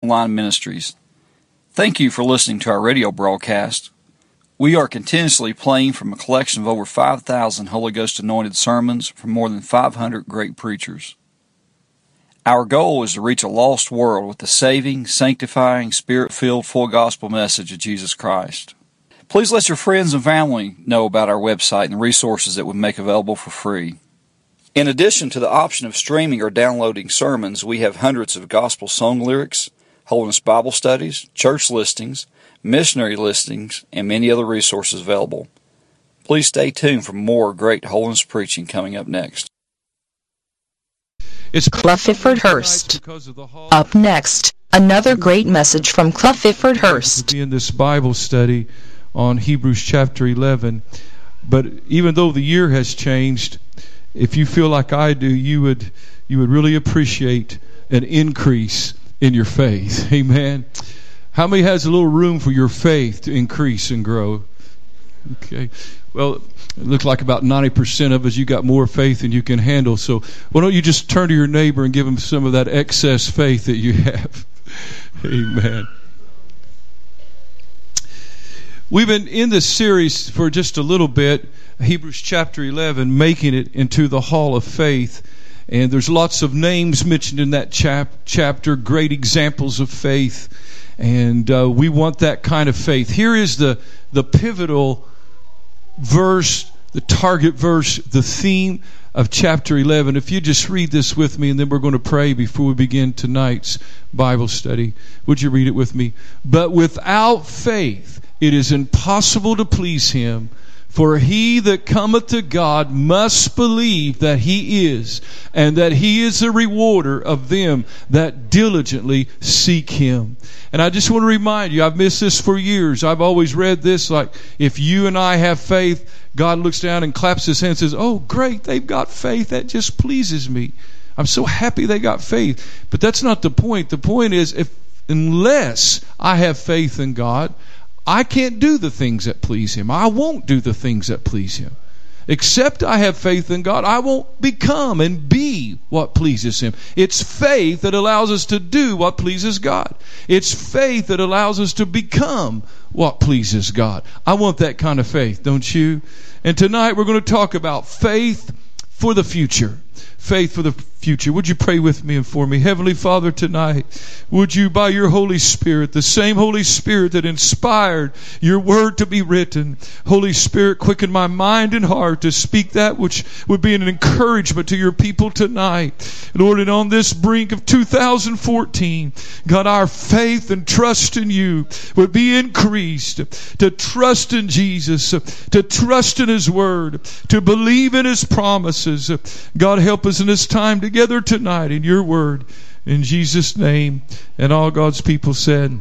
Online Ministries. Thank you for listening to our radio broadcast. We are continuously playing from a collection of over 5,000 Holy Ghost anointed sermons from more than 500 great preachers. Our goal is to reach a lost world with the saving, sanctifying, Spirit-filled, full gospel message of Jesus Christ. Please let your friends and family know about our website and the resources that we make available for free. In addition to the option of streaming or downloading sermons, we have hundreds of gospel song lyrics, Holiness Bible studies, church listings, missionary listings, and many other resources available. Please stay tuned for more great holiness preaching coming up next. It's Clifford Hurst. Up next, another great message from Clifford Hurst. In this Bible study on Hebrews chapter 11, but even though the year has changed, if you feel like I do, you would really appreciate an increase in your faith. Amen. How many has a little room for your faith to increase and grow? Okay. Well, it looks like about 90% of us, you got more faith than you can handle. So why don't you just turn to your neighbor and give him some of that excess faith that you have. Amen. We've been in this series for just a little bit, Hebrews chapter 11, making it into the hall of faith. And there's lots of names mentioned in that chapter, great examples of faith. And we want that kind of faith. Here is the pivotal verse, the target verse, the theme of chapter 11. If you just read this with me, and then we're going to pray before we begin tonight's Bible study. Would you read it with me? But without faith it is impossible to please Him. For he that cometh to God must believe that He is, and that He is a rewarder of them that diligently seek Him. And I just want to remind you, I've missed this for years. I've always read this like, if you and I have faith, God looks down and claps His hands and says, oh, great, they've got faith. That just pleases me. I'm so happy they got faith. But that's not the point. The point is, unless I have faith in God, I can't do the things that please Him. I won't do the things that please Him. Except I have faith in God, I won't become and be what pleases Him. It's faith that allows us to do what pleases God. It's faith that allows us to become what pleases God. I want that kind of faith, don't you? And tonight we're going to talk about faith for the future. Faith for the future. Would you pray with me and for me? Heavenly Father, tonight, would you, by your Holy Spirit, the same Holy Spirit that inspired your word to be written, Holy Spirit, quicken my mind and heart to speak that which would be an encouragement to your people tonight. Lord, and on this brink of 2014, God, our faith and trust in you would be increased, to trust in Jesus, to trust in His word, to believe in His promises. God, help us in this time together tonight in your word. In Jesus' name. And all God's people said,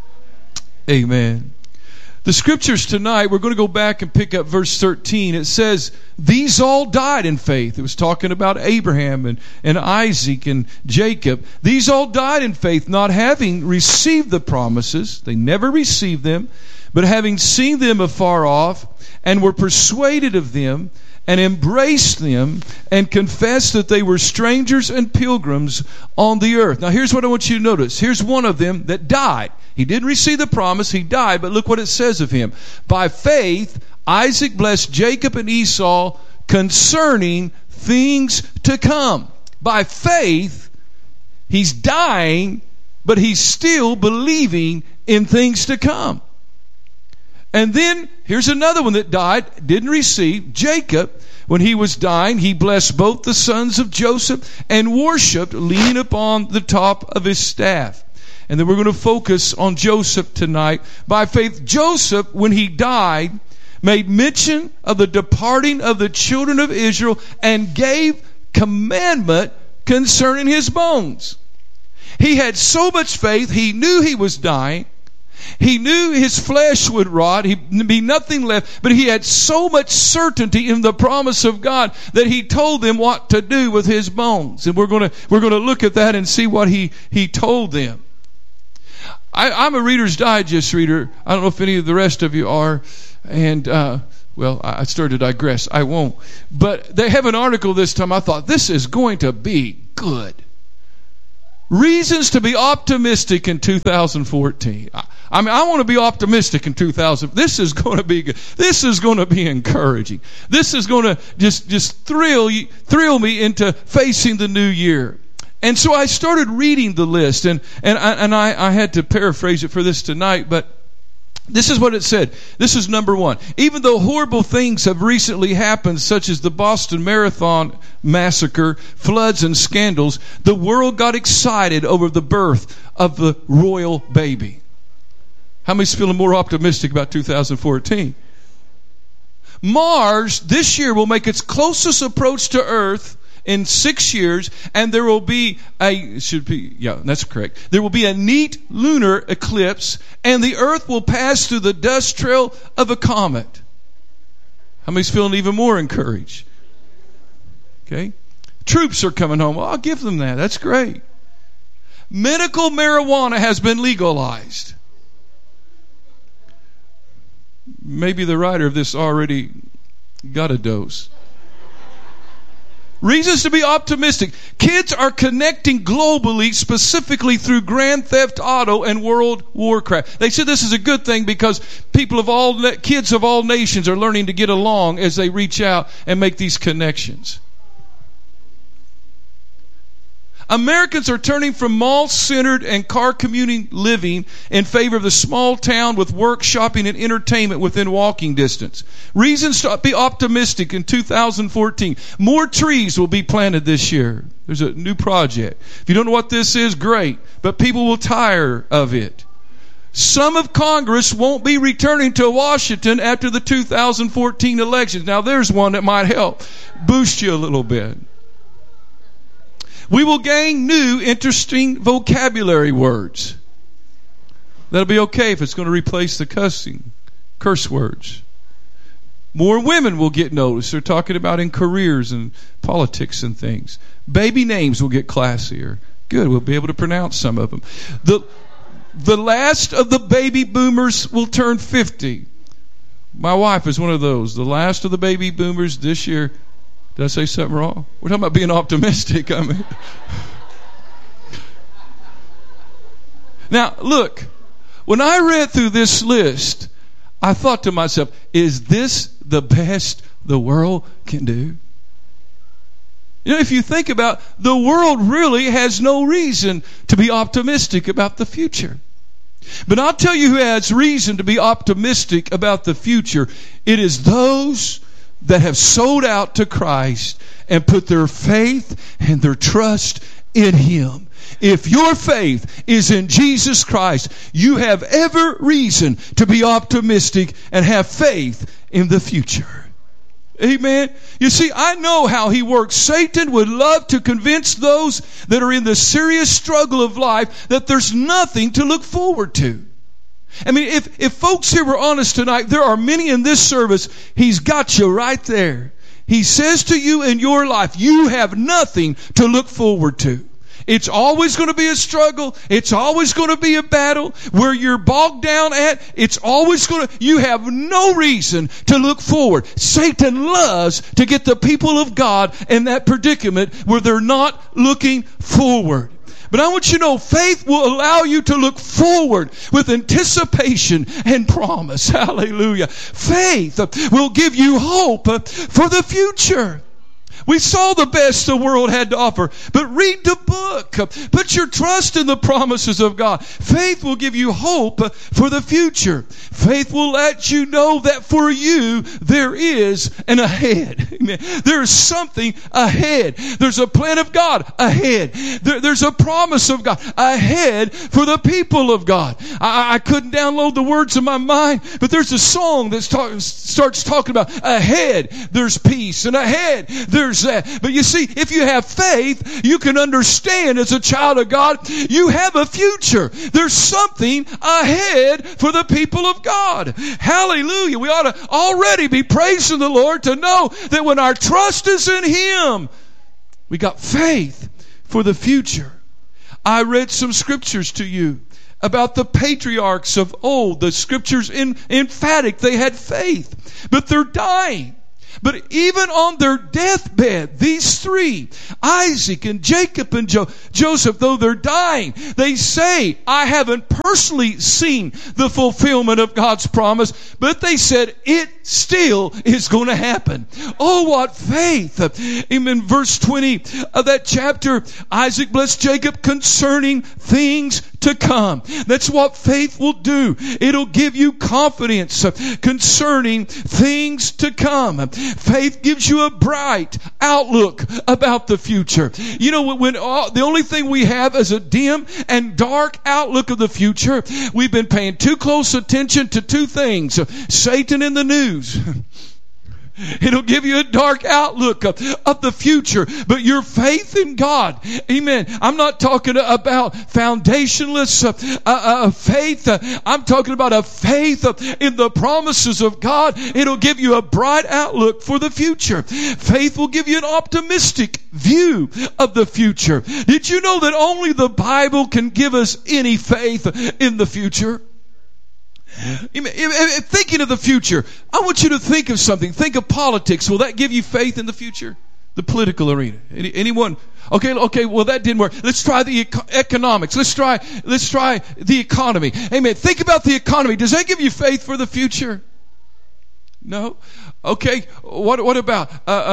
amen. The scriptures tonight, we're going to go back and pick up verse 13. It says, these all died in faith. It was talking about Abraham and Isaac and Jacob. These all died in faith, not having received the promises. They never received them, but having seen them afar off, and were persuaded of them, and embraced them, and confessed that they were strangers and pilgrims on the earth. Now here's what I want you to notice. Here's one of them that died. He didn't receive the promise, he died, but look what it says of him. By faith, Isaac blessed Jacob and Esau concerning things to come. By faith, he's dying, but he's still believing in things to come. And then here's another one that died, didn't receive. Jacob, when he was dying, he blessed both the sons of Joseph and worshipped, leaning upon the top of his staff. And then we're going to focus on Joseph tonight. By faith, Joseph, when he died, made mention of the departing of the children of Israel and gave commandment concerning his bones. He had so much faith, he knew he was dying. He knew his flesh would rot. He'd be nothing left. But he had so much certainty in the promise of God that he told them what to do with his bones. And we're going to look at that and see what he told them. I'm a Reader's Digest reader. I don't know if any of the rest of you are. And well, I started to digress. I won't. But they have an article this time. I thought, this is going to be good. Reasons to be optimistic in 2014. I want to be optimistic in 2000. This is going to be good. This is going to be encouraging. This is going to just thrill me into facing the new year. And so I started reading the list, and I had to paraphrase it for this tonight, but this is what it said. This is number one. Even though horrible things have recently happened, such as the Boston Marathon massacre, floods, and scandals, the world got excited over the birth of the royal baby. How many's feeling more optimistic about 2014? Mars this year will make its closest approach to Earth in 6 years, and there will be that's correct. There will be a neat lunar eclipse, and the Earth will pass through the dust trail of a comet. How many's feeling even more encouraged? Okay. Troops are coming home. Well, I'll give them that. That's great. Medical marijuana has been legalized. Maybe the writer of this already got a dose. Reasons to be optimistic. Kids are connecting globally, specifically through Grand Theft Auto and World of Warcraft. They said this is a good thing because kids of all nations are learning to get along as they reach out and make these connections. Americans are turning from mall-centered and car-commuting living in favor of the small town with work, shopping, and entertainment within walking distance. Reasons to be optimistic in 2014. More trees will be planted this year. There's a new project. If you don't know what this is, great. But people will tire of it. Some of Congress won't be returning to Washington after the 2014 elections. Now, there's one that might help boost you a little bit. We will gain new, interesting vocabulary words. That'll be okay if it's going to replace the curse words. More women will get noticed. They're talking about in careers and politics and things. Baby names will get classier. Good, we'll be able to pronounce some of them. The last of the baby boomers will turn 50. My wife is one of those. The last of the baby boomers this year. Did I say something wrong? We're talking about being optimistic. Now, look, when I read through this list, I thought to myself, is this the best the world can do? You know, if you think about it, the world really has no reason to be optimistic about the future. But I'll tell you who has reason to be optimistic about the future. It is those that have sold out to Christ and put their faith and their trust in Him. If your faith is in Jesus Christ, you have every reason to be optimistic and have faith in the future. Amen. You see, I know how he works. Satan would love to convince those that are in the serious struggle of life that there's nothing to look forward to. I mean, if folks here were honest tonight, there are many in this service, he's got you right there. He says to you in your life, you have nothing to look forward to. It's always going to be a struggle. It's always going to be a battle. Where you're bogged down at, you have no reason to look forward. Satan loves to get the people of God in that predicament where they're not looking forward. But I want you to know, faith will allow you to look forward with anticipation and promise. Hallelujah. Faith will give you hope for the future. We saw the best the world had to offer, but read the book. Put your trust in the promises of God. Faith will give you hope for the future. Faith will let you know that for you there is an ahead. Amen. There is something ahead. There's a plan of God ahead. There's a promise of God ahead for the people of God. I couldn't download the words in my mind, but there's a song that starts talking about ahead. There's peace, and ahead there's that. But you see, if you have faith, you can understand as a child of God, you have a future. There's something ahead for the people of God. Hallelujah. We ought to already be praising the Lord to know that when our trust is in Him, we got faith for the future. I read some scriptures to you about the patriarchs of old. The scriptures emphatic. They had faith, but they're dying. But even on their deathbed, these three, Isaac and Jacob and Joseph, though they're dying, they say, I haven't personally seen the fulfillment of God's promise, but they said it still is going to happen. Oh, what faith. In verse 20 of that chapter, Isaac blessed Jacob concerning things to come. That's what faith will do. It'll give you confidence concerning things to come. Faith gives you a bright outlook about the future. You know, when the only thing we have is a dim and dark outlook of the future, we've been paying too close attention to two things: Satan and the news. It'll give you a dark outlook of the future. But your faith in God, amen. I'm not talking about foundationless faith. I'm talking about a faith in the promises of God. It'll give you a bright outlook for the future. Faith will give you an optimistic view of the future. Did you know that only the Bible can give us any faith in the future? Thinking of the future, I want you to think of something. Think of politics. Will that give you faith in the future? The political arena. Anyone? Okay, well that didn't work. Let's try the economics. Let's try the economy. Amen. Think about the economy. Does that give you faith for the future? No? Okay, what about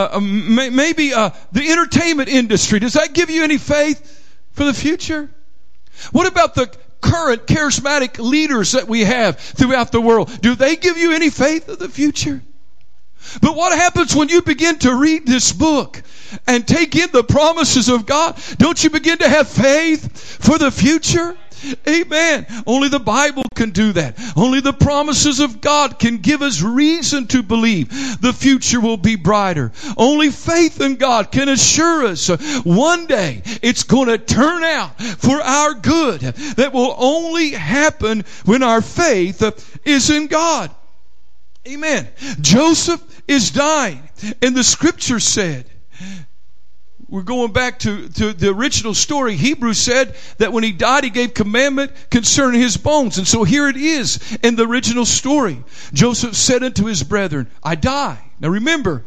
maybe the entertainment industry? Does that give you any faith for the future? What about the current charismatic leaders that we have throughout the world? Do they give you any faith of the future? But what happens when you begin to read this book and take in the promises of God? Don't you begin to have faith for the future? Amen. Only the Bible can do that. Only the promises of God can give us reason to believe the future will be brighter. Only faith in God can assure us one day it's going to turn out for our good. That will only happen when our faith is in God. Amen. Joseph is dying, and the scripture said, we're going back to the original story. Hebrews said that when he died, he gave commandment concerning his bones. And so here it is in the original story. Joseph said unto his brethren, I die. Now remember,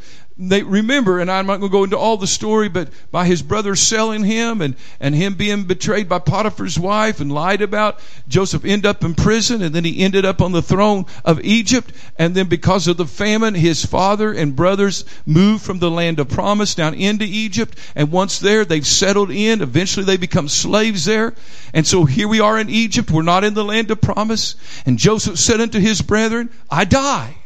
and I'm not going to go into all the story, but by his brother selling him and him being betrayed by Potiphar's wife and lied about, Joseph ended up in prison, and then he ended up on the throne of Egypt. And then because of the famine, his father and brothers moved from the land of promise down into Egypt. And once there, they've settled in. Eventually they become slaves there. And so here we are in Egypt. We're not in the land of promise. And Joseph said unto his brethren, I die.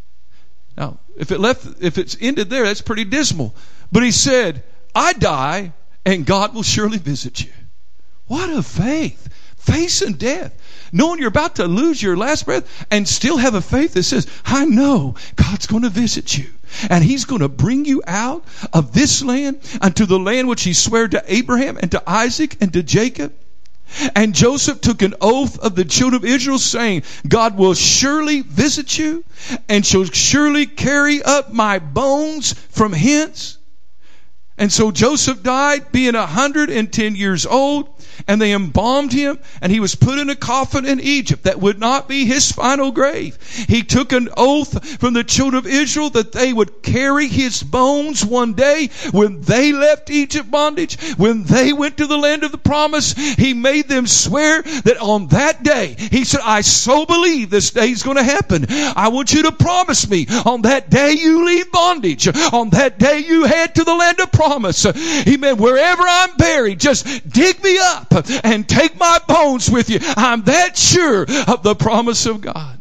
Now, if it's ended there, that's pretty dismal. But he said, I die, and God will surely visit you. What a faith. Facing death. Knowing you're about to lose your last breath, and still have a faith that says, I know God's going to visit you. And He's going to bring you out of this land unto the land which He swore to Abraham and to Isaac and to Jacob. And Joseph took an oath of the children of Israel, saying, God will surely visit you, and shall surely carry up my bones from hence. And so Joseph died, being 110 years old, and they embalmed him, and he was put in a coffin in Egypt. That would not be his final grave. He took an oath from the children of Israel that they would carry his bones one day when they left Egypt bondage, when they went to the land of the promise. He made them swear that on that day, he said, I so believe this day is going to happen. I want you to promise me on that day you leave bondage, on that day you head to the land of promise. Amen. Wherever I'm buried, just dig me up and take my bones with you. I'm that sure of the promise of God.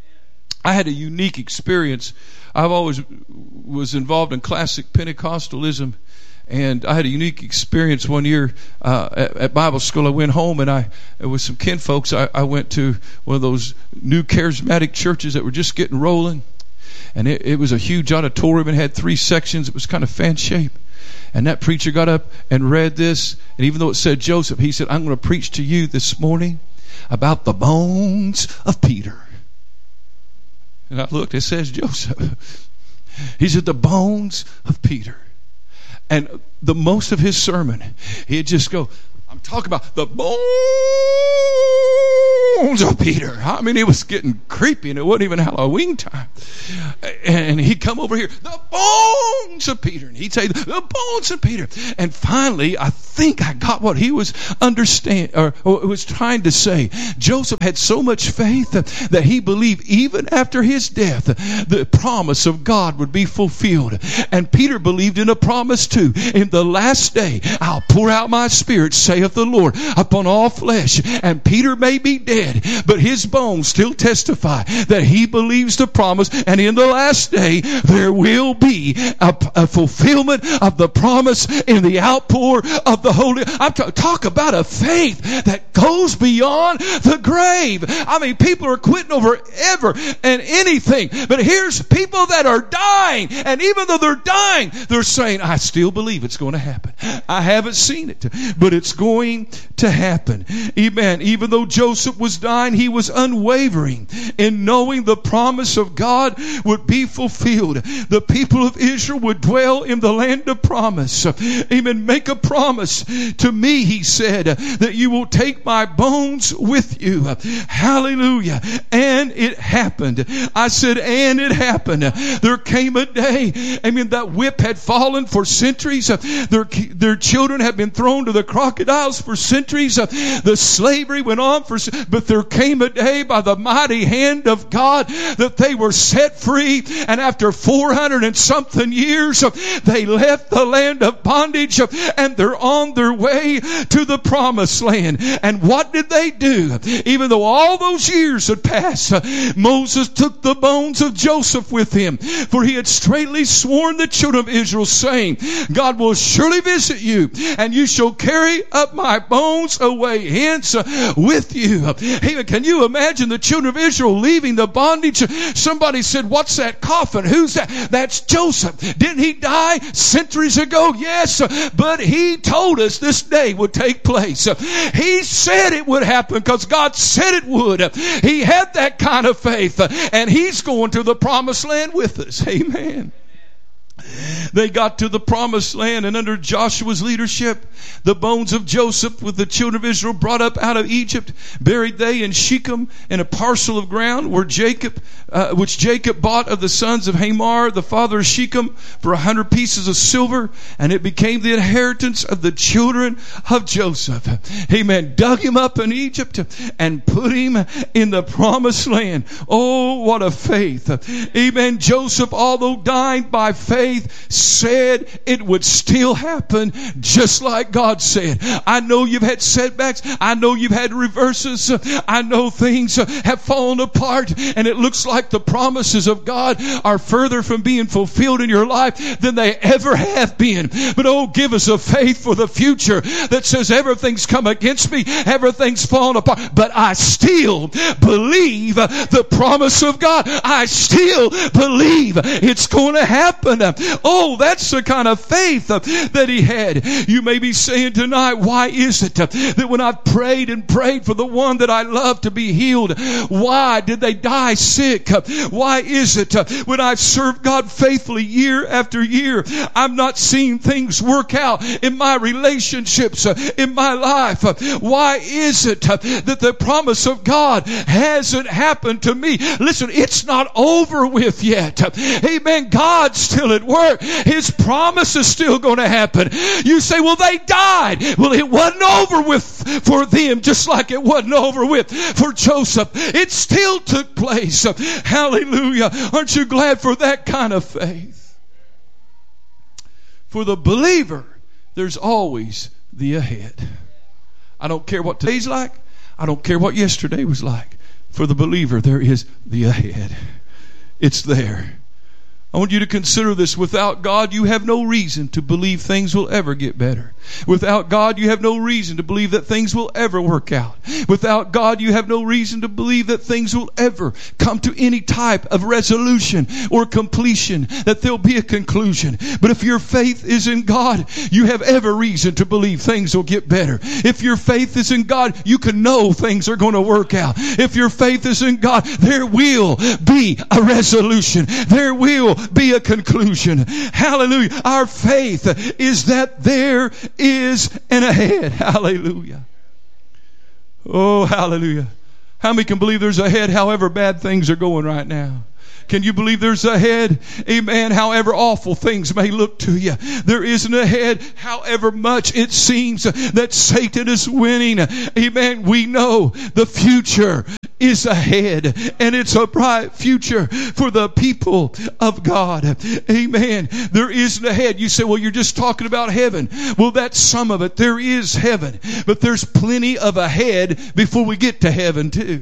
I had a unique experience. I've always was involved in classic Pentecostalism, and I had a unique experience one year at Bible school. I went home, and with some kinfolks, I went to one of those new charismatic churches that were just getting rolling. And it was a huge auditorium and had 3 sections. It was kind of fan-shaped. And that preacher got up and read this. And even though it said Joseph, he said, I'm going to preach to you this morning about the bones of Peter. And I looked, it says Joseph. He said, the bones of Peter. And the most of his sermon, he'd just go, I'm talking about the bones bones of Peter. I mean, it was getting creepy, and it wasn't even Halloween time. And he'd come over here, the bones of Peter. And he'd say, the bones of Peter. And finally, I think I got what he was was trying to say. Joseph had so much faith that he believed even after his death, the promise of God would be fulfilled. And Peter believed in a promise too. In the last day, I'll pour out my Spirit, saith the Lord, upon all flesh. And Peter may be dead, but his bones still testify that he believes the promise. And in the last day, there will be a fulfillment of the promise in the outpour of the Holy. Talk about a faith that goes beyond the grave. I mean, people are quitting over ever and anything. But here's people that are dying. And even though they're dying, they're saying, I still believe it's going to happen. I haven't seen it, but it's going to happen. Amen. Even though Joseph was dying, he was unwavering in knowing the promise of God would be fulfilled. The people of Israel would dwell in the land of promise. Amen. Make a promise to me, he said, that you will take my bones with you. Hallelujah. And it happened. I said, and it happened. There came a day, amen, that whip had fallen for centuries. Their children had been thrown to the crocodiles for centuries. The slavery went on but there came a day by the mighty hand of God that they were set free. And after 400 and something years, they left the land of bondage and they're on their way to the promised land. And what did they do? Even though all those years had passed, Moses took the bones of Joseph with him, for he had straitly sworn the children of Israel, saying, God will surely visit you, and you shall carry up my bones away hence with you. Hey, can you imagine the children of Israel leaving the bondage? Somebody said, what's that coffin? Who's that? That's Joseph. Didn't he die centuries ago? Yes, but he told us this day would take place. He said it would happen because God said it would. He had that kind of faith, and he's going to the promised land with us. Amen. They got to the promised land, and under Joshua's leadership, the bones of Joseph with the children of Israel brought up out of Egypt, buried they in Shechem in a parcel of ground where which Jacob bought of the sons of Hamor, the father of Shechem, for 100 pieces of silver, and it became the inheritance of the children of Joseph. Amen. Dug him up in Egypt and put him in the promised land. Oh, what a faith. Amen. Joseph, although dying by faith, said it would still happen just like God said. I know you've had setbacks. I know you've had reverses. I know things have fallen apart, and it looks like the promises of God are further from being fulfilled in your life than they ever have been. But oh, give us a faith for the future that says everything's come against me, everything's fallen apart, but I still believe the promise of God. I still believe it's going to happen. Oh, that's the kind of faith that he had. You may be saying tonight, why is it that when I've prayed and prayed for the one that I love to be healed, why did they die sick? Why is it when I've served God faithfully year after year, I'm not seeing things work out in my relationships, in my life? Why is it that the promise of God hasn't happened to me? Listen, it's not over with yet. Amen. God's still at work. His promise is still going to happen. You say, well, they died. Well, it wasn't over with for them, just like it wasn't over with for Joseph. It still took place. Hallelujah. Aren't you glad for that kind of faith? For the believer, there's always the ahead. I don't care what today's like. I don't care what yesterday was like. For the believer, there is the ahead. It's there. I want you to consider this. Without God, you have no reason to believe things will ever get better. Without God, you have no reason to believe that things will ever work out. Without God, you have no reason to believe that things will ever come to any type of resolution or completion, that there'll be a conclusion. But if your faith is in God, you have every reason to believe things will get better. If your faith is in God, you can know things are going to work out. If your faith is in God, there will be a resolution. There will be a conclusion. Hallelujah. Our faith is that there is an ahead. Hallelujah. Oh, hallelujah. How many can believe there's a head however bad things are going right now? Can you believe there's a head? Amen. However awful things may look to you, there isn't a head. However much it seems that Satan is winning, amen, we know the future is ahead, and it's a bright future for the people of God. Amen. There isn't a head. You say, well, you're just talking about heaven. Well, that's some of it. There is heaven, but there's plenty of ahead before we get to heaven too.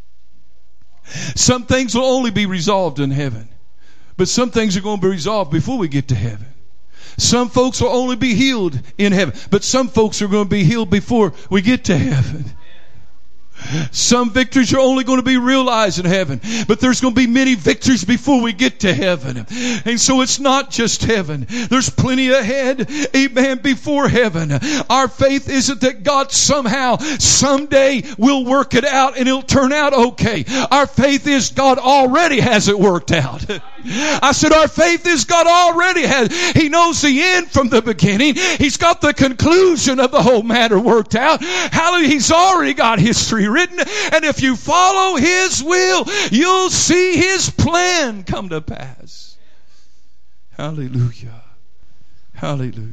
Some things will only be resolved in heaven, but some things are going to be resolved before we get to heaven. Some folks will only be healed in heaven, but some folks are going to be healed before we get to heaven. Some victories are only going to be realized in heaven, but there's going to be many victories before we get to heaven. And so it's not just heaven. There's plenty ahead, amen, before heaven. Our faith isn't that God somehow, someday will work it out and it'll turn out okay. Our faith is God already has it worked out. I said our faith is God already has. He knows the end from the beginning. He's got the conclusion of the whole matter worked out. Hallelujah. He's already got history written. And if you follow His will, you'll see His plan come to pass. Hallelujah. Hallelujah.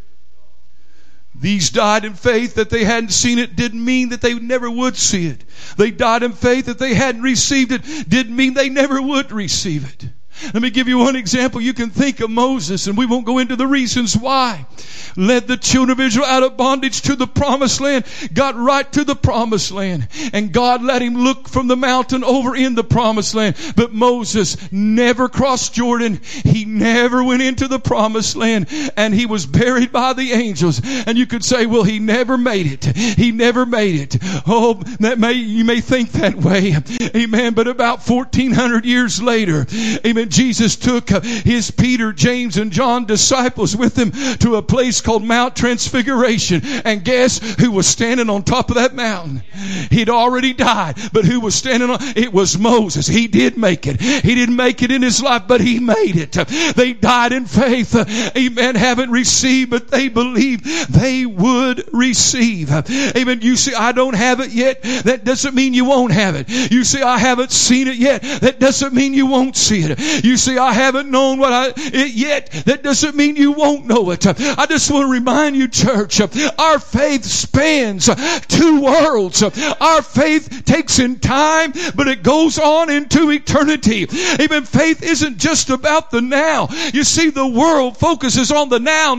These died in faith that they hadn't seen it didn't mean that they never would see it. They died in faith that they hadn't received it didn't mean they never would receive it. Let me give you one example. You can think of Moses, and we won't go into the reasons why. Led the children of Israel out of bondage to the promised land, got right to the promised land, and God let him look from the mountain over in the promised land. But Moses never crossed Jordan. He never went into the promised land, and he was buried by the angels. And you could say, well, he never made it. He never made it. Oh, you may think that way. Amen. But about 1,400 years later, amen, Jesus took his Peter, James, and John disciples with him to a place called Mount Transfiguration. And guess who was standing on top of that mountain? He'd already died, but who was standing on? It was Moses. He did make it. He didn't make it in his life, but he made it. They died in faith. Amen. Haven't received, but they believed they would receive. Amen. You see, I don't have it yet. That doesn't mean you won't have it. You see, I haven't seen it yet. That doesn't mean you won't see it. You see, I haven't known it yet. That doesn't mean you won't know it. I just want to remind you, church, our faith spans two worlds. Our faith takes in time, but it goes on into eternity. Even faith isn't just about the now. You see, the world focuses on the now.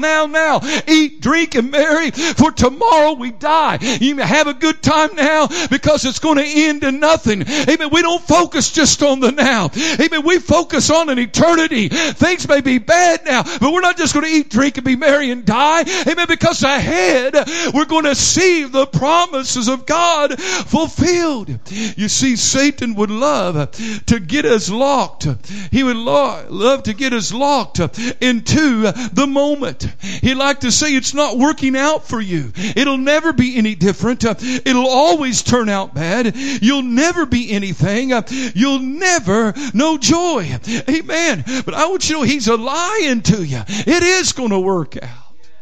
Eat, drink, and marry, for tomorrow we die. You may have a good time now because it's going to end in nothing. Amen. We don't focus just on the now. Amen. We focus on an eternity. Things may be bad now, but we're not just going to eat, drink, and be merry and die. Amen. Because ahead we're going to see the promises of God fulfilled. You see, Satan would love to get us locked. He would love to get us locked into the moment. He'd like to say it's not working out for you. It'll never be any different. It'll always turn out bad. You'll never be anything. You'll never know joy. Amen. But I want you to know he's a lying to you. It is going to work out.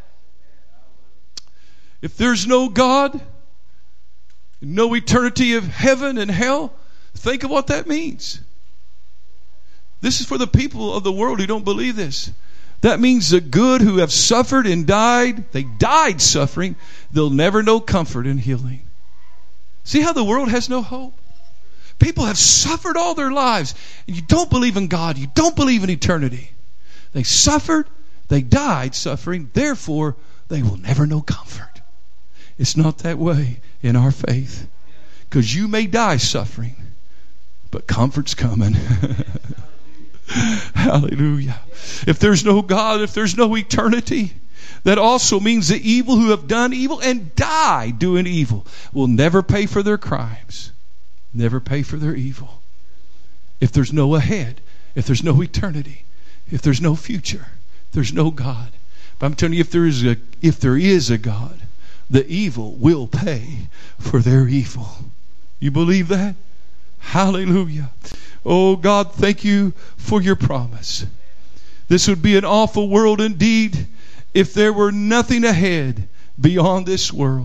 If there's no God, no eternity of heaven and hell, think of what that means. This is for the people of the world who don't believe this. That means the good who have suffered and died, they died suffering, they'll never know comfort and healing. See how the world has no hope? People have suffered all their lives, and you don't believe in God, you don't believe in eternity. They suffered, they died suffering, therefore they will never know comfort. It's not that way in our faith. Because you may die suffering, but comfort's coming. Hallelujah. If there's no God, if there's no eternity, that also means the evil who have done evil and die doing evil will never pay for their crimes. Never pay for their evil. If there's no ahead, if there's no eternity, if there's no future, if there's no God. But I'm telling you, if there is a God, the evil will pay for their evil. You believe that? Hallelujah. Oh God, thank you for your promise. This would be an awful world indeed if there were nothing ahead beyond this world.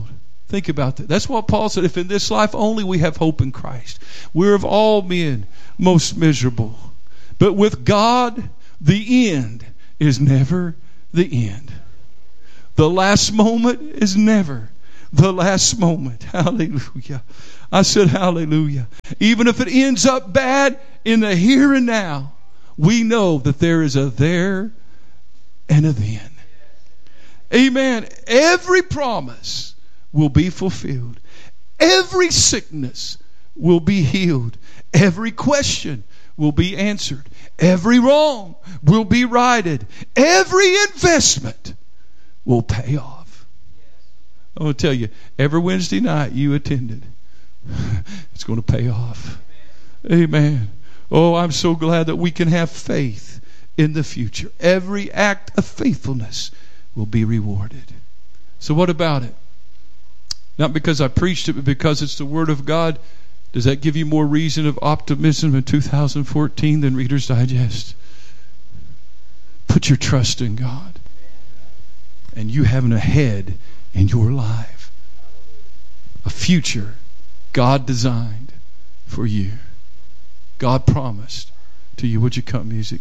Think about that. That's what Paul said. If in this life only we have hope in Christ, we're of all men most miserable. But with God, the end is never the end. The last moment is never the last moment. Hallelujah. I said hallelujah. Even if it ends up bad in the here and now, we know that there is a there and a then. Amen. Every promise will be fulfilled. Every sickness will be healed. Every question will be answered. Every wrong will be righted. Every investment will pay off. I'm going to tell you, every Wednesday night you attended, it's going to pay off. Amen. Oh, I'm so glad that we can have faith in the future. Every act of faithfulness will be rewarded. So what about it? Not because I preached it, but because it's the Word of God. Does that give you more reason of optimism in 2014 than Reader's Digest? Put your trust in God. And you have an ahead in your life. A future God designed for you. God promised to you. Would you come, music?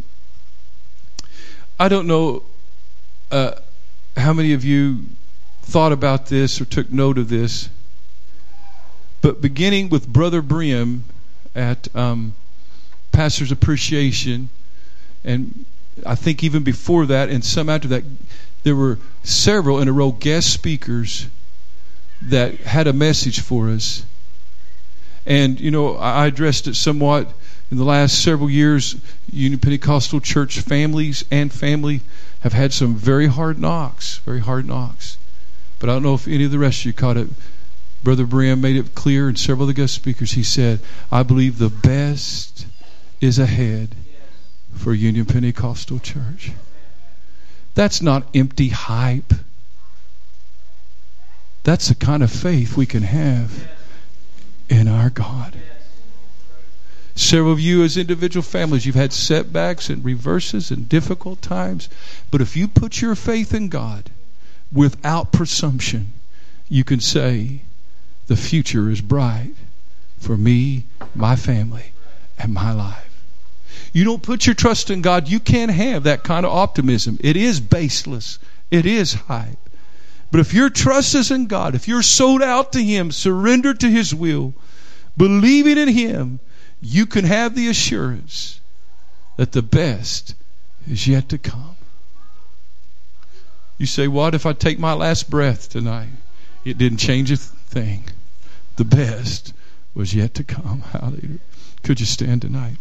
I don't know how many of you thought about this or took note of this, but beginning with Brother Brim at Pastor's Appreciation, and I think even before that and some after that, there were several in a row guest speakers that had a message for us. And, you know, I addressed it somewhat in the last several years. Union Pentecostal Church families and family have had some very hard knocks. But I don't know if any of the rest of you caught it. Brother Brim made it clear, and several of the guest speakers, he said, I believe the best is ahead for Union Pentecostal Church. That's not empty hype. That's the kind of faith we can have in our God. Several of you as individual families, you've had setbacks and reverses and difficult times. But if you put your faith in God without presumption, you can say, the future is bright for me, my family, and my life. You don't put your trust in God, you can't have that kind of optimism. It is baseless. It is hype. But if your trust is in God, if you're sold out to Him, surrendered to His will, believing in Him, you can have the assurance that the best is yet to come. You say, what if I take my last breath tonight? It didn't change a thing. The best was yet to come. Hallelujah. Could you stand tonight?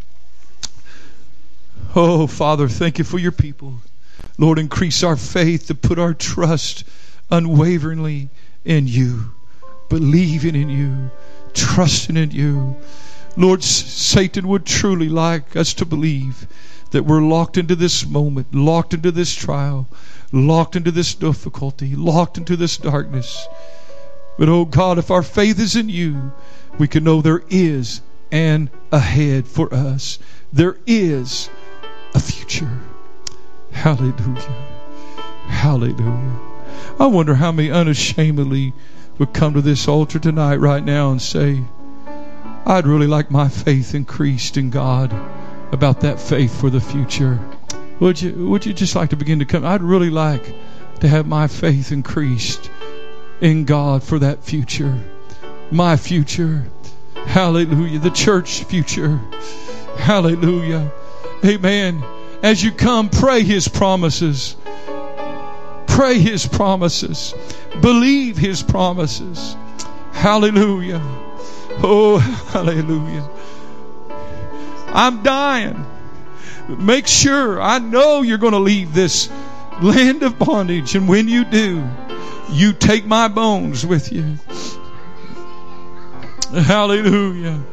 Oh, Father, thank you for your people. Lord, increase our faith to put our trust unwaveringly in you, believing in you, trusting in you. Lord, Satan would truly like us to believe that we're locked into this moment, locked into this trial, locked into this difficulty, locked into this darkness. But oh God, if our faith is in you, we can know there is an ahead for us. There is a future. Hallelujah. Hallelujah. I wonder how many unashamedly would come to this altar tonight right now and say, I'd really like my faith increased in God about that faith for the future. Would you just like to begin to come? I'd really like to have my faith increased in God for that future. My future. Hallelujah. The church future. Hallelujah. Amen. As you come, pray His promises. Pray His promises. Believe His promises. Hallelujah. Oh, hallelujah. I'm dying. Make sure, I know you're going to leave this land of bondage. And when you do, you take my bones with you. Hallelujah.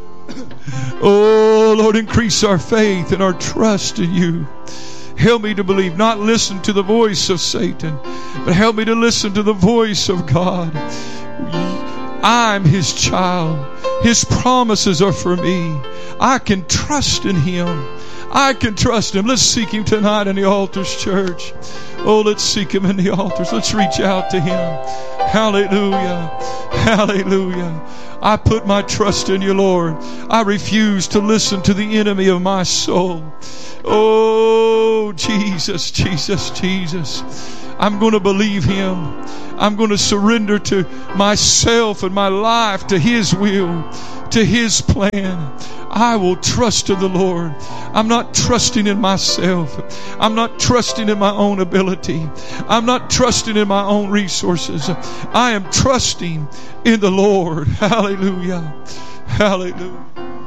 Oh, Lord, increase our faith and our trust in you. Help me to believe, not listen to the voice of Satan, but help me to listen to the voice of God. I'm His child. His promises are for me. I can trust in Him. I can trust Him. Let's seek Him tonight in the altars, church. Oh, let's seek Him in the altars. Let's reach out to Him. Hallelujah. Hallelujah. I put my trust in You, Lord. I refuse to listen to the enemy of my soul. Oh, Jesus, Jesus, Jesus. I'm going to believe Him. I'm going to surrender to myself and my life to His will, to His plan. I will trust in the Lord. I'm not trusting in myself. I'm not trusting in my own ability. I'm not trusting in my own resources. I am trusting in the Lord. Hallelujah. Hallelujah.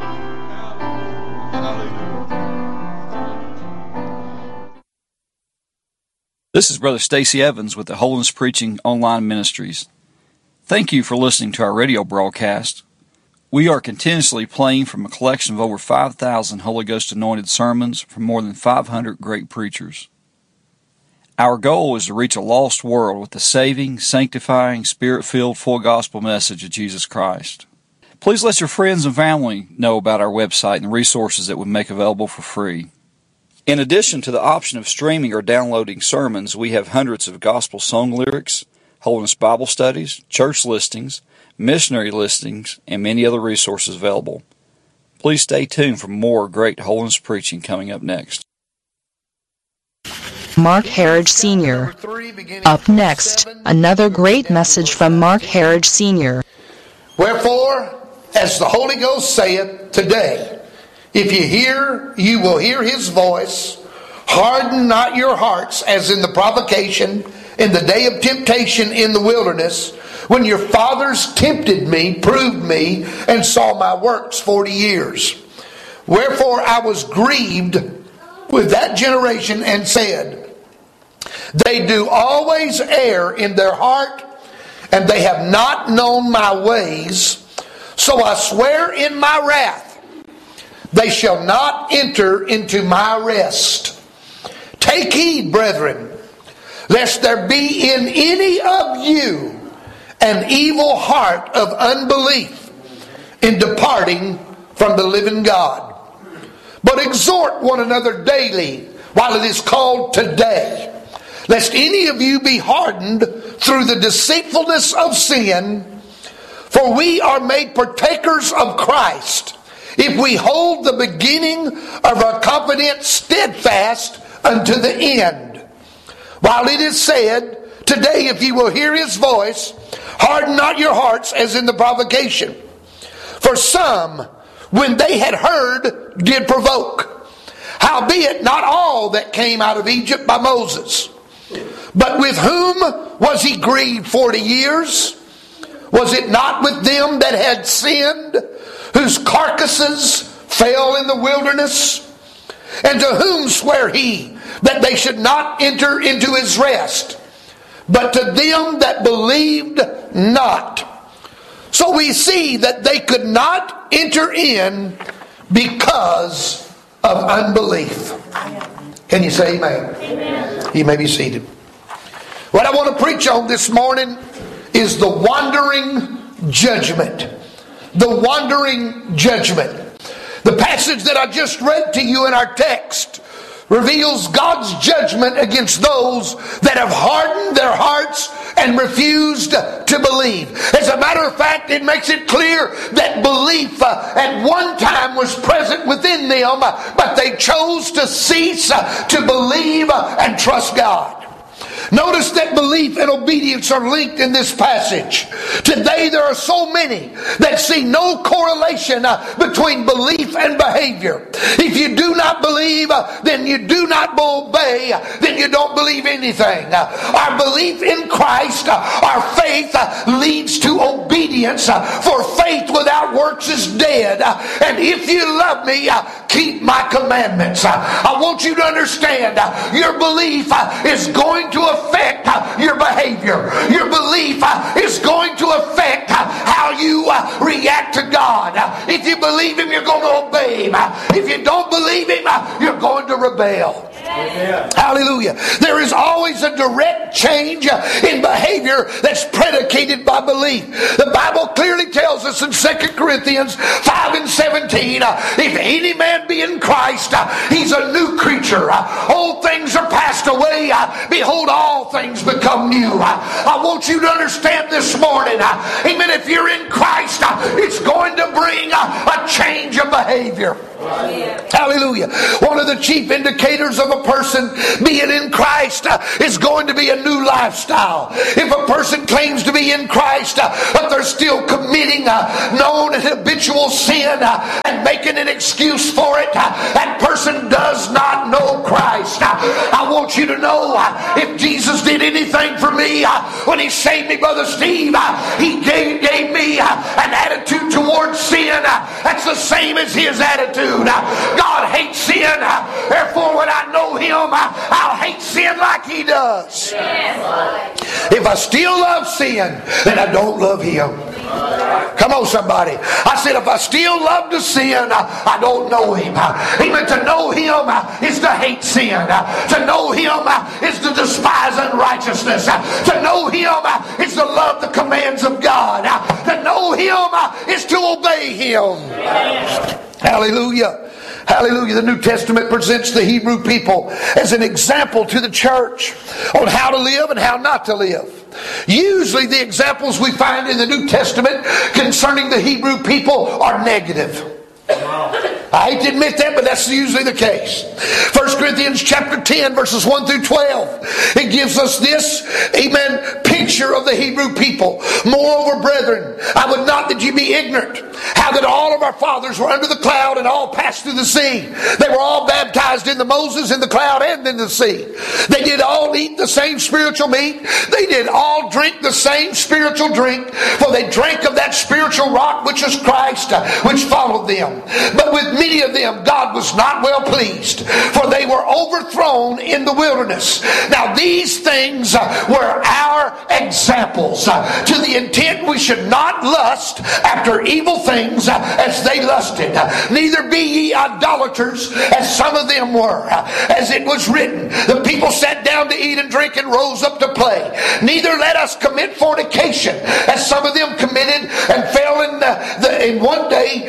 This is Brother Stacy Evans with the Holiness Preaching Online Ministries. Thank you for listening to our radio broadcast. We are continuously playing from a collection of over 5,000 Holy Ghost anointed sermons from more than 500 great preachers. Our goal is to reach a lost world with the saving, sanctifying, Spirit-filled, full gospel message of Jesus Christ. Please let your friends and family know about our website and the resources that we make available for free. In addition to the option of streaming or downloading sermons, we have hundreds of gospel song lyrics, Holiness Bible studies, church listings, missionary listings, and many other resources available. Please stay tuned for more great holiness preaching coming up next. Mark Harridge Sr. Up next, another great message from Mark Harridge Sr. Wherefore, as the Holy Ghost saith today, if you hear, you will hear His voice. Harden not your hearts as in the provocation, in the day of temptation in the wilderness, when your fathers tempted me, proved me, and saw my works 40 years. Wherefore I was grieved with that generation and said, they do always err in their heart, and they have not known my ways. So I swear in my wrath, they shall not enter into my rest. Take heed, brethren, lest there be in any of you an evil heart of unbelief in departing from the living God. But exhort one another daily while it is called today, lest any of you be hardened through the deceitfulness of sin. For we are made partakers of Christ, if we hold the beginning of our confidence steadfast unto the end. While it is said, today if ye will hear His voice, harden not your hearts as in the provocation. For some, when they had heard, did provoke. Howbeit not all that came out of Egypt by Moses. But with whom was He grieved 40 years? Was it not with them that had sinned, whose carcasses fell in the wilderness? And to whom sware He that they should not enter into His rest, but to them that believed not? So we see that they could not enter in because of unbelief. Can you say amen? Amen. You may be seated. What I want to preach on this morning is the wandering judgment. The wandering judgment. The passage that I just read to you in our text reveals God's judgment against those that have hardened their hearts and refused to believe. As a matter of fact, it makes it clear that belief at one time was present within them, but they chose to cease to believe and trust God. Notice that belief and obedience are linked in this passage. Today there are so many that see no correlation between belief and behavior. If you do not believe, then you do not obey, then you don't believe anything. Our belief in Christ, our faith leads to obedience, for faith without works is dead. And if you love me, keep my commandments. I want you to understand, your belief is going to affect your behavior. Your belief is going to affect how you react to God. If you believe Him, you're going to obey Him. If you don't believe Him, you're going to rebel. Hallelujah. There is always a direct change in behavior that's predicated by belief. The Bible clearly tells us in 2 Corinthians 5 and 17, if any man be in Christ, he's a new creature. Old things are passed away. Behold, all things become new. I want you to understand this morning, amen, if you're in Christ, it's going to bring a change of behavior. Hallelujah. One of the chief indicators of a person being in Christ is going to be a new lifestyle. If a person claims to be in Christ, but they're still committing known and habitual sin and making an excuse for it, that person does not know Christ. I want you to know, if Jesus did anything for me when He saved me, Brother Steve, He gave me an attitude towards sin that's the same as His attitude. God hates sin, therefore when I know Him, I'll hate sin like He does. If I still love sin, then I don't love Him. Come on, somebody. I said, if I still love to sin, I don't know Him. Even to know Him is to hate sin. To know Him is to despise unrighteousness. To know Him is to love the commands of God. To know Him is to obey Him. Hallelujah. Hallelujah. The New Testament presents the Hebrew people as an example to the church on how to live and how not to live. Usually the examples we find in the New Testament concerning the Hebrew people are negative. I hate to admit that, but that's usually the case. 1 Corinthians chapter 10 verses 1 through 12. It gives us this, amen, picture of the Hebrew people. Moreover, brethren, I would not that you be ignorant, how that all of our fathers were under the cloud and all passed through the sea. They were all baptized in the Moses, in the cloud, and in the sea. They did all eat the same spiritual meat. They did all drink the same spiritual drink. For they drank of that spiritual rock which is Christ, which followed them. But with many of them God was not well pleased, for they were overthrown in the wilderness. Now these things were our examples, to the intent we should not lust after evil things as they lusted. Neither be ye idolaters, as some of them were. As it was written, the people sat down to eat and drink and rose up to play. Neither let us commit fornication, as some of them committed and fell in one day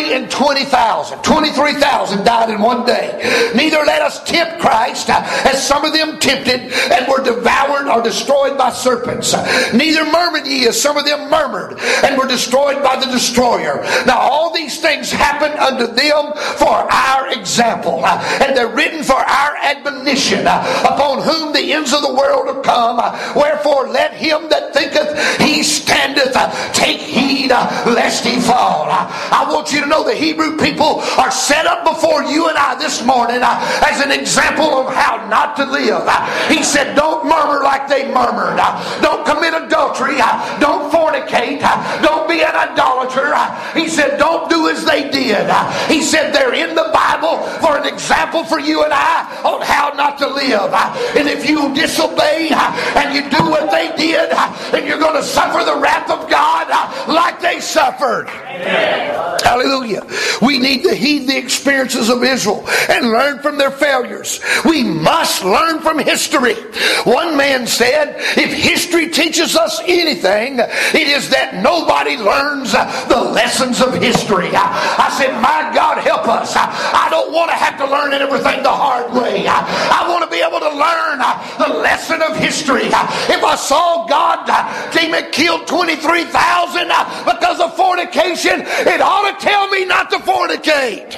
23,000 died in one day. Neither let us tempt Christ, as some of them tempted and were devoured or destroyed by serpents. Neither murmured ye, as some of them murmured and were destroyed by the destroyer. Now all these things happen unto them for our example, and they're written for our admonition, upon whom the ends of the world are come. Wherefore let him that thinketh he standeth take heed lest he fall. I want you to know the Hebrew people are set up before you and I this morning as an example of how not to live. He said, don't murmur like they murmured. Don't commit adultery. Don't fornicate. Don't be an idolater. He said, don't do as they did. He said, they're in the Bible for an example for you and I on how not to live. And if you disobey and you do what they did, then you're going to suffer the wrath of God like they suffered. Amen. Hallelujah. We need to heed the experiences of Israel and learn from their failures. We must learn from history. One man said, if history teaches us anything, it is that nobody learns the lessons of history. I said, my God, help us. I don't want to have to learn everything the hard way. I want to be able to learn the lesson of history. If I saw God killed 23,000 because of fornication, it ought to tell me not to fornicate.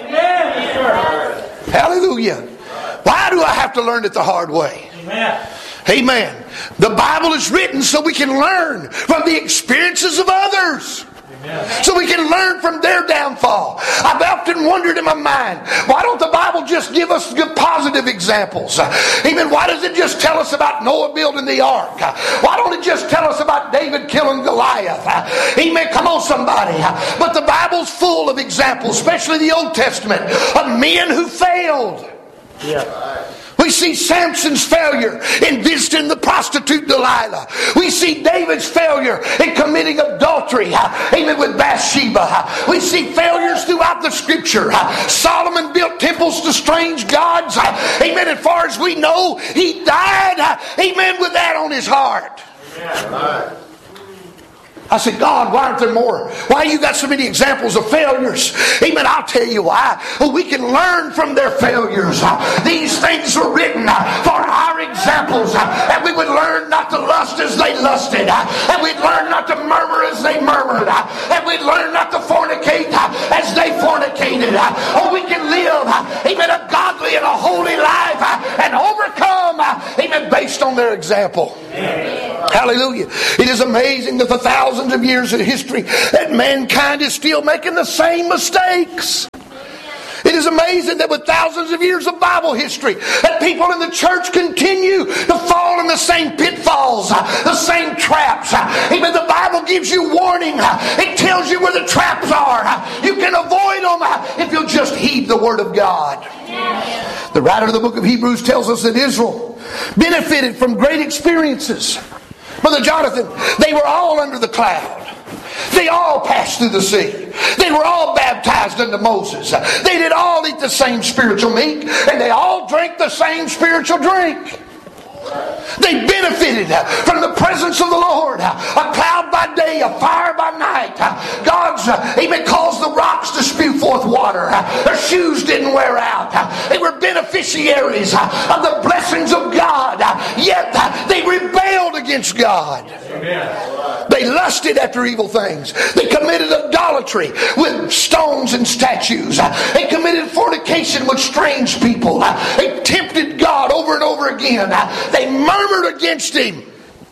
Hallelujah. Why do I have to learn it the hard way? Amen. The Bible is written so we can learn from the experiences of others. So we can learn from their downfall. I've often wondered in my mind, why don't the Bible just give us good positive examples? Amen. Why does it just tell us about Noah building the ark? Why don't it just tell us about David killing Goliath? Amen. Come on, somebody. But the Bible's full of examples, especially the Old Testament, of men who failed. We see Samson's failure in visiting the prostitute Delilah. We see David's failure in committing adultery, amen, with Bathsheba. We see failures throughout the Scripture. Solomon built temples to strange gods. Amen. As far as we know, he died, amen, with that on his heart. Amen. I said, God, why aren't there more? Why you got so many examples of failures? Amen. I'll tell you why. Well, we can learn from their failures. These things were written for our examples. And we would learn not to lust as they lusted. And we'd learn not to murmur as they murmured. And we'd learn not to fornicate as they fornicated. Or we can live, amen, a godly and a holy life and overcome, amen, based on their example. Amen. Hallelujah. It is amazing that the thousands of years of history that mankind is still making the same mistakes. It is amazing that with thousands of years of Bible history that people in the church continue to fall in the same pitfalls, the same traps. Even the Bible gives you warning. It tells you where the traps are. You can avoid them if you'll just heed the Word of God. The writer of the book of Hebrews tells us that Israel benefited from great experiences. Brother Jonathan, they were all under the cloud. They all passed through the sea. They were all baptized unto Moses. They did all eat the same spiritual meat, and they all drank the same spiritual drink. They benefited from the presence of the Lord. A cloud by day, a fire by night. God's, amen, caused the rocks to spew forth water. Their shoes didn't wear out. They were beneficiaries of the blessings of God. Yet they rebelled against God. Amen. They lusted after evil things. They committed idolatry with stones and statues. They committed fornication with strange people. They tempted God over and over again. They murmured against Him.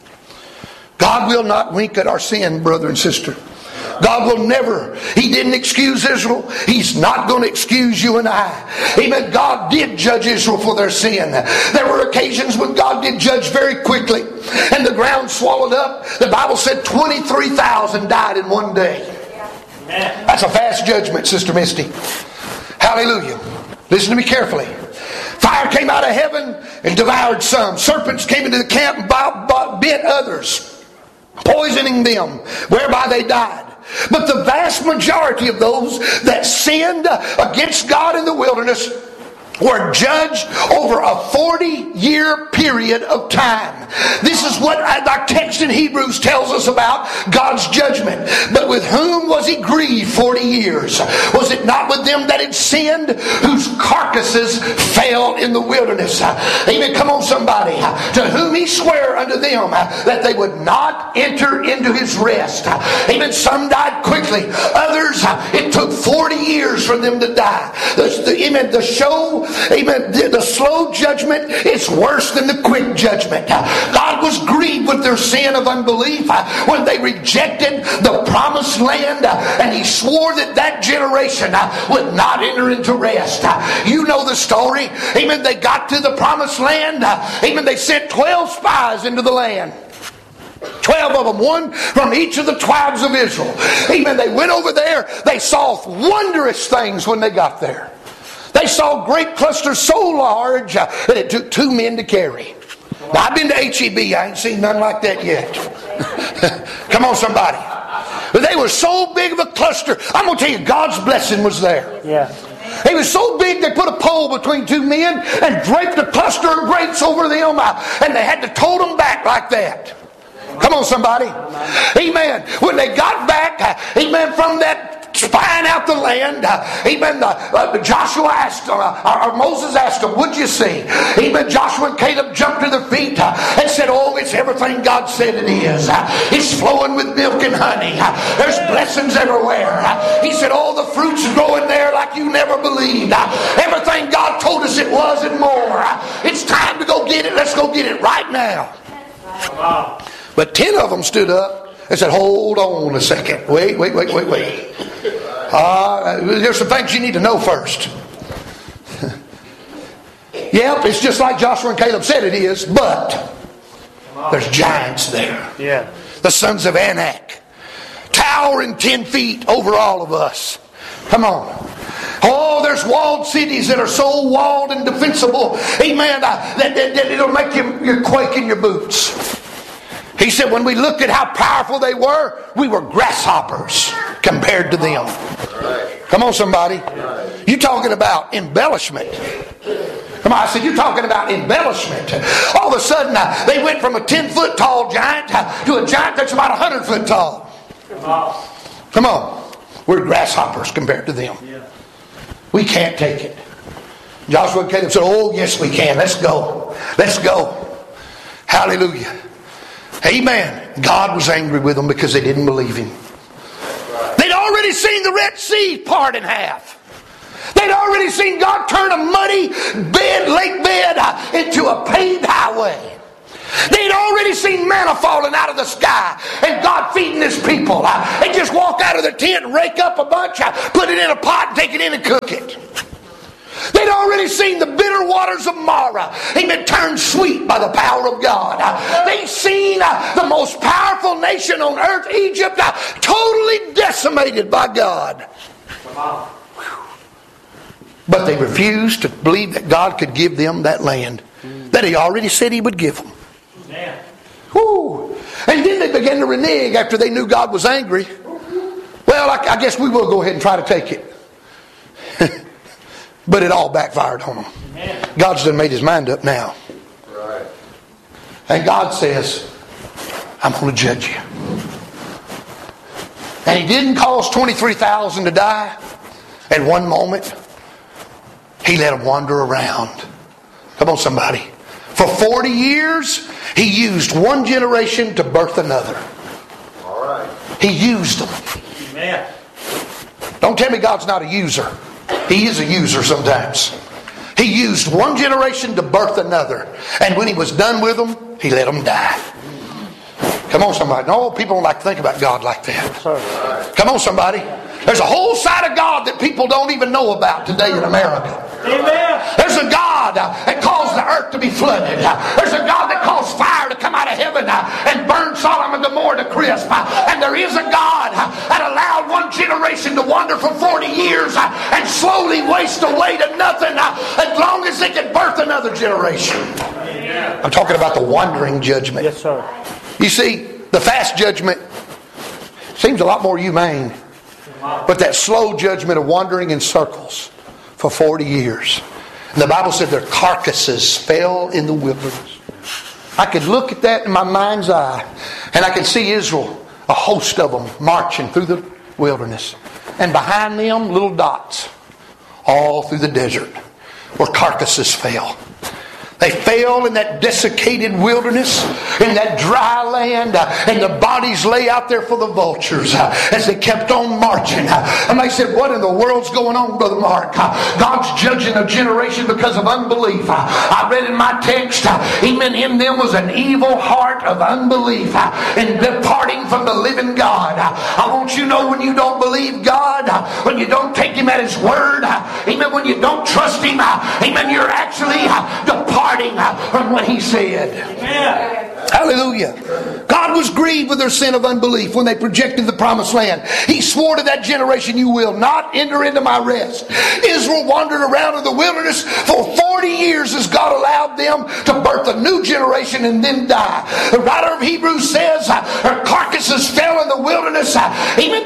God will not wink at our sin, brother and sister. God will never. He didn't excuse Israel. He's not going to excuse you and I. Amen. God did judge Israel for their sin. There were occasions when God did judge very quickly, and the ground swallowed up. The Bible said 23,000 died in one day. That's a fast judgment, Sister Misty. Hallelujah. Listen to me carefully. Fire came out of heaven and devoured some. Serpents came into the camp and bit others, poisoning them, whereby they died. But the vast majority of those that sinned against God in the wilderness were judged over a 40-year period of time. This is what our text in Hebrews tells us about God's judgment. But with whom was He grieved 40 years? Was it not with them that had sinned, whose carcasses fell in the wilderness? Amen. Come on, somebody. To whom He sware unto them that they would not enter into His rest. Amen. Some died quickly. Others, it took 40 years for them to die. Amen. The slow judgment is worse than the quick judgment. God was grieved with their sin of unbelief when they rejected the promised land, and He swore that generation would not enter into rest. You know the story. Amen. They got to the promised land. Amen. They sent 12 spies into the land. 12 of them, one from each of the tribes of Israel. Amen. They went over there. They saw wondrous things when they got there. They saw great clusters so large that it took 2 men to carry. Now, I've been to HEB. I ain't seen nothing like that yet. Come on, somebody. But they were so big of a cluster. I'm going to tell you, God's blessing was there. Yeah. It was so big they put a pole between 2 men and draped a cluster of grapes over them, and they had to tote them back like that. Come on, somebody. Amen. When they got back, amen, from that spying out the land, amen, Joshua asked, or Moses asked them, "What'd you see?" Amen. Joshua and Caleb jumped to their feet and said, "Oh, it's everything God said it is. It's flowing with milk and honey. There's blessings everywhere." He said, "Oh, the fruit's growing there like you never believed. Everything God told us it was and more. It's time to go get it. Let's go get it right now." Wow. But 10 of them stood up and said, "Hold on a second. Wait. There's some things you need to know first." Yep, it's just like Joshua and Caleb said it is, but there's giants there. Yeah. The sons of Anak, towering 10 feet over all of us. Come on. Oh, there's There's walled cities that are so walled and defensible, amen, that it'll make you quake in your boots. He said when we looked at how powerful they were, we were grasshoppers compared to them. Come on, somebody. You talking about embellishment. Come on, I said, you're talking about embellishment. All of a sudden, they went from a 10-foot tall giant to a giant that's about 100 foot tall. Come on. We're grasshoppers compared to them. We can't take it. Joshua and Caleb said, oh, yes, we can. Let's go. Let's go. Hallelujah. Amen. God was angry with them because they didn't believe Him. They'd already seen the Red Sea part in half. They'd already seen God turn a muddy lake bed into a paved highway. They'd already seen manna falling out of the sky and God feeding His people. They just walk out of their tent and rake up a bunch, put it in a pot and take it in and cook it. They'd already seen the bitter waters of Marah, amen, turned sweet by the power of God. They'd seen the most powerful nation on earth, Egypt, totally decimated by God. But they refused to believe that God could give them that land that He already said He would give them. Whew. And then they began to renege after they knew God was angry. Well, I guess we will go ahead and try to take it. But it all backfired on them. God's done made His mind up now. And God says, I'm going to judge you. And He didn't cause 23,000 to die at one moment. He let them wander around. Come on, somebody. For 40 years, He used one generation to birth another. All right. He used them. Amen. Don't tell me God's not a user. He is a user sometimes. He used one generation to birth another. And when He was done with them, He let them die. Come on, somebody. No, people don't like to think about God like that. Come on, somebody. There's a whole side of God that people don't even know about today in America. Amen. There's a God that caused the earth to be flooded. There's a God that caused fire to come out of heaven and burn Sodom and Gomorrah to crisp. And there is a God that allowed one generation to wander for 40 years and slowly waste away to nothing as long as they could birth another generation. Amen. I'm talking about the wandering judgment. Yes, sir. You see, the fast judgment seems a lot more humane. But that slow judgment of wandering in circles for 40 years. And the Bible said their carcasses fell in the wilderness. I could look at that in my mind's eye. And I could see Israel, a host of them, marching through the wilderness. And behind them, little dots. All through the desert. Where carcasses fell. They fell in that desiccated wilderness, in that dry land, and the bodies lay out there for the vultures as they kept on marching. And they said, what in the world's going on, Brother Mark? God's judging a generation because of unbelief. I read in my text, even in them was an evil heart of unbelief in departing from the living God. I want you to know when you don't believe God, when you don't take Him at His word, even when you don't trust Him, even you're actually departing from what He said. Amen. Hallelujah. God was grieved with their sin of unbelief when they projected the promised land. He swore to that generation, you will not enter into my rest. Israel wandered around in the wilderness for 40 years as God allowed them to birth a new generation and then die. The writer of Hebrews says her carcasses fell in the wilderness. Even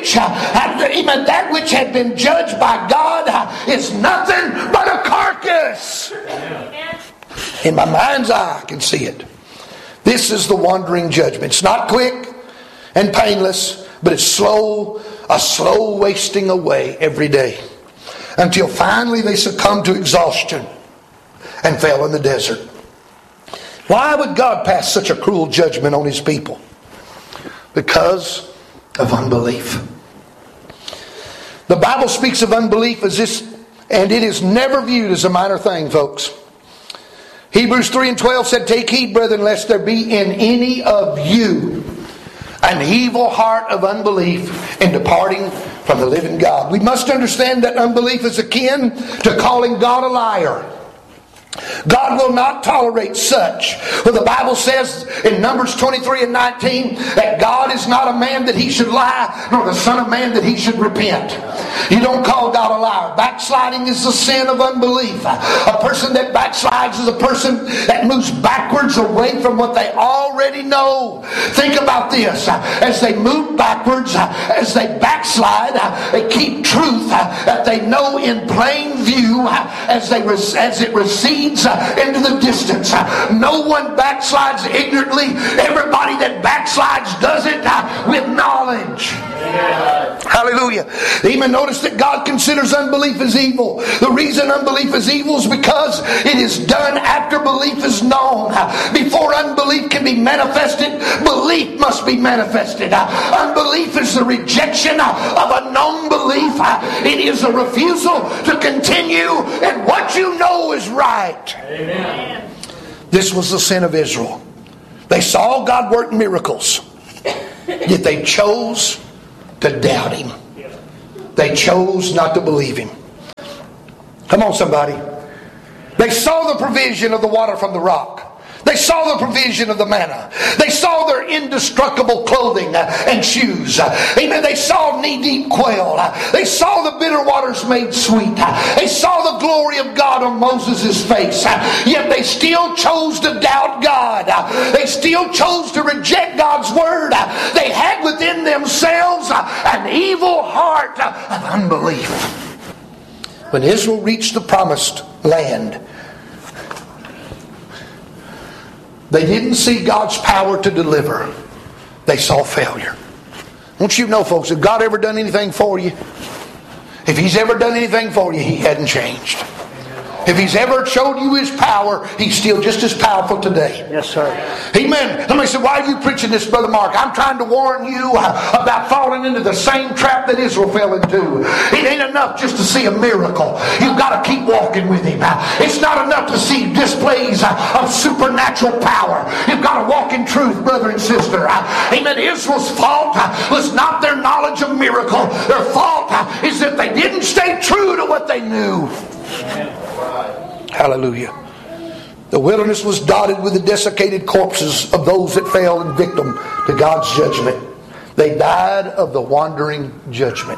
that which had been judged by God is nothing but a carcass. In my mind's eye, I can see it. This is the wandering judgment. It's not quick and painless, but it's a slow wasting away every day. Until finally they succumbed to exhaustion and fell in the desert. Why would God pass such a cruel judgment on His people? Because of unbelief. The Bible speaks of unbelief as this, and it is never viewed as a minor thing, folks. Hebrews 3:12 said, take heed, brethren, lest there be in any of you an evil heart of unbelief in departing from the living God. We must understand that unbelief is akin to calling God a liar. God will not tolerate such. Well, the Bible says in Numbers 23 and 19 that God is not a man that he should lie, nor the son of man that he should repent. You don't call God a liar. Backsliding is the sin of unbelief. A person that backslides is a person that moves backwards away from what they already know. Think about this. As they move backwards, as they backslide, they keep truth that they know in plain view as it recedes into the distance. No one backslides ignorantly. Everybody that backslides does it with knowledge. Hallelujah. Even notice that God considers unbelief as evil. The reason unbelief is evil is because it is done after belief is known. Before unbelief can be manifested, belief must be manifested. Unbelief is the rejection of a known belief. It is a refusal to continue in what you know is right. Amen. This was the sin of Israel. They saw God work miracles, yet they chose to doubt Him. They chose not to believe Him. Come on, somebody. They saw the provision of the water from the rock. They saw the provision of the manna. They saw their indestructible clothing and shoes. Amen. They saw knee-deep quail. They saw the bitter waters made sweet. They saw the glory of God on Moses' face. Yet they still chose to doubt God. They still chose to reject God's word. They had within themselves an evil heart of unbelief. When Israel reached the promised land, they didn't see God's power to deliver. They saw failure. Don't you know, folks, if God ever done anything for you, if He's ever done anything for you, He hadn't changed. If He's ever showed you His power, He's still just as powerful today. Yes, sir. Amen. Somebody said, why are you preaching this, Brother Mark? I'm trying to warn you about falling into the same trap that Israel fell into. It ain't enough just to see a miracle. You've got to keep walking with Him. It's not enough to see displays of supernatural power. You've got to walk in truth, brother and sister. Amen. Israel's fault was not their knowledge of miracle. Their fault is that they didn't stay true to what they knew. Hallelujah. The wilderness was dotted with the desiccated corpses of those that fell and victim to God's judgment. They died of the wandering judgment.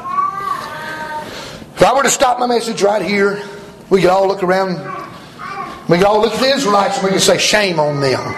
If I were to stop my message right here, we could all look around. We could all look at the Israelites and we could say, shame on them.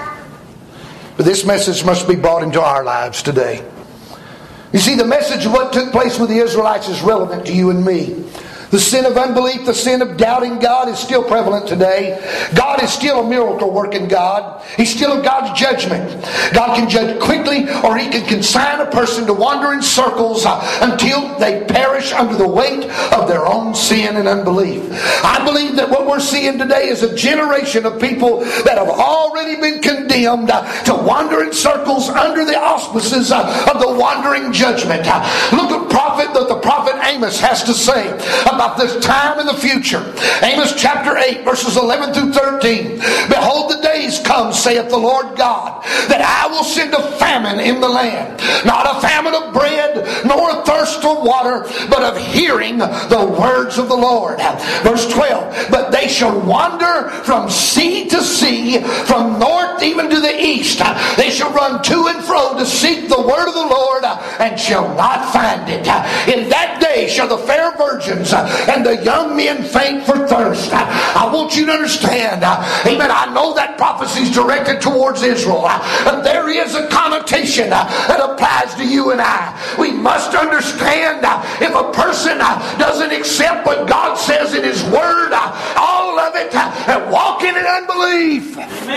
But this message must be brought into our lives today. You see, the message of what took place with the Israelites is relevant to you and me. The sin of unbelief, the sin of doubting God is still prevalent today. God is still a miracle working God. He's still a God's judgment. God can judge quickly, or He can consign a person to wander in circles until they perish under the weight of their own sin and unbelief. I believe that what we're seeing today is a generation of people that have already been condemned to wander in circles under the auspices of the wandering judgment. Look at what the prophet Amos has to say about this time in the future. Amos chapter 8 verses 11 through 13. Behold, the days come, saith the Lord God, that I will send a famine in the land, not a famine of bread, nor a thirst for water, but of hearing the words of the Lord. Verse 12. But they shall wander from sea to sea, from north even to the east. They shall run to and fro to seek the word of the Lord, and shall not find it. In that day shall the fair virgins and the young men faint for thirst. I want you to understand, amen, I know that prophecy is directed towards Israel, and there is a connotation that applies to you and I. We must understand, if a person doesn't accept what God says in His Word, all of it, and walk in unbelief.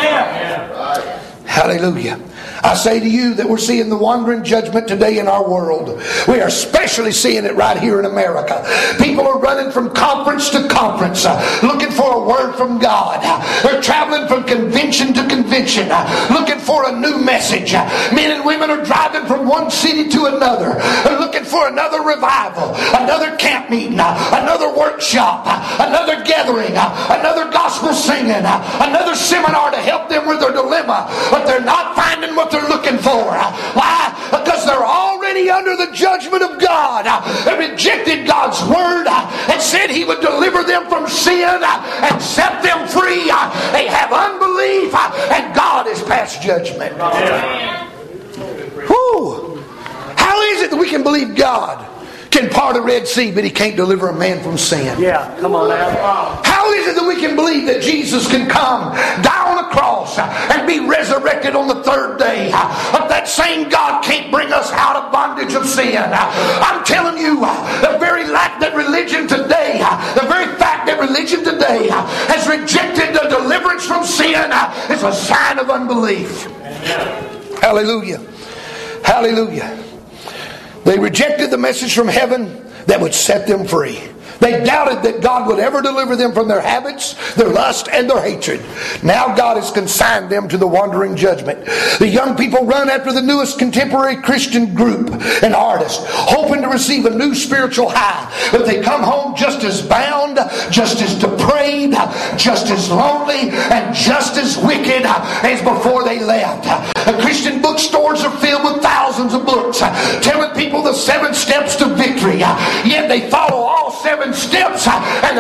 Amen. Hallelujah. I say to you that we're seeing the wandering judgment today in our world. We are especially seeing it right here in America. People are running from conference to conference, looking for a word from God. They're traveling from convention to convention, looking for a new message. Men and women are driving from one city to another. They're looking for another revival, another camp meeting, another workshop, another gathering, another gospel singing, another seminar to help them with their dilemma. But they're not finding what they're looking for. Why? Because they're already under the judgment of God. They rejected God's word and said He would deliver them from sin and set them free. They have unbelief, and God is past judgment. Whew. How is it that we can believe God can part a Red Sea, but He can't deliver a man from sin? Yeah, come on now. How is it that we can believe that Jesus can come, die on a cross, and be resurrected on the third day, but that same God can't bring us out of bondage of sin? I'm telling you, the very fact that religion today has rejected the deliverance from sin is a sign of unbelief. Hallelujah. Hallelujah. They rejected the message from heaven that would set them free. They doubted that God would ever deliver them from their habits, their lust, and their hatred. Now God has consigned them to the wandering judgment. The young people run after the newest contemporary Christian group and artist, hoping to receive a new spiritual high. But they come home just as bound, just as depraved, just as lonely, and just as wicked as before they left. The Christian bookstores are filled with thousands of books telling people the 7 steps to victory. Yet they follow all 7 steps and